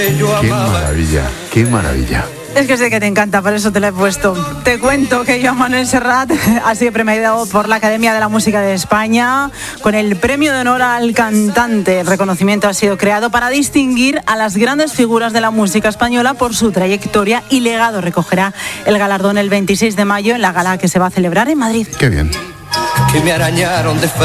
Qué maravilla, qué maravilla. Es que sé que te encanta, por eso te lo he puesto. Te cuento que Joan Manuel Serrat ha sido premiado por la Academia de la Música de España con el Premio de Honor al Cantante. El reconocimiento ha sido creado para distinguir a las grandes figuras de la música española por su trayectoria y legado. Recogerá el galardón el 26 de mayo en la gala que se va a celebrar en Madrid. Qué bien. Que me arañaron de